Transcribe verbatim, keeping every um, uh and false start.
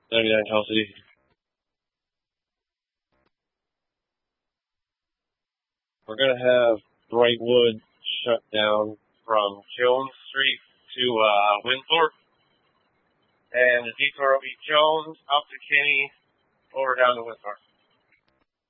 ninety-nine Chelsea. We're going to have Dwight Wood shut down from Jones Street to uh, Winthrop. And the detour will be Jones, up to Kinney, over down to Winthrop.